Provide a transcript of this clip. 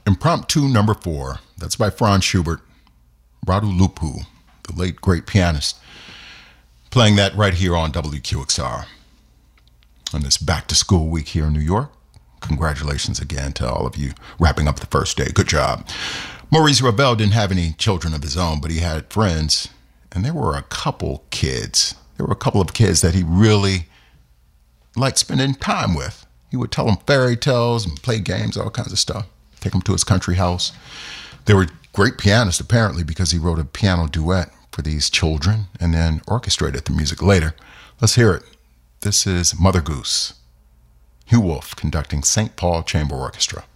Impromptu number 4. That's by Franz Schubert. Radu Lupu, the late great pianist, playing that right here on WQXR. On this back to school week here in New York. Congratulations again to all of you wrapping up the first day. Good job. Maurice Ravel didn't have any children of his own, but he had friends, and there were a couple of kids that he really liked spending time with. He would tell them fairy tales and play games, all kinds of stuff. Take them to his country house. They were great pianists, apparently, because he wrote a piano duet for these children and then orchestrated the music later. Let's hear it. This is Mother Goose. Hugh Wolf conducting St. Paul Chamber Orchestra.